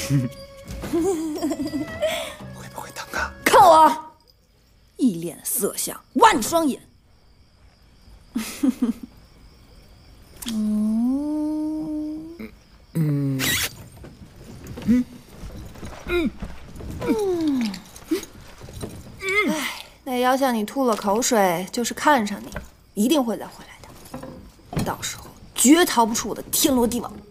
会不会疼啊？ 看我，一脸色相，万双眼。哎，那妖向你吐了口水，就是看上你了，一定会再回来的。到时候绝逃不出我的天罗地网。